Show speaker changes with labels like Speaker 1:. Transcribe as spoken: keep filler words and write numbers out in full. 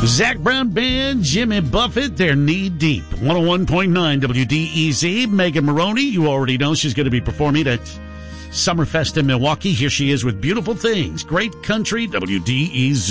Speaker 1: Zach Brown Band, Jimmy Buffett, they're knee deep. one oh one point nine W D E Z. Megan Maroney, you already know she's going to be performing at Summerfest in Milwaukee. Here she is with Beautiful Things. Great country, W D E Z.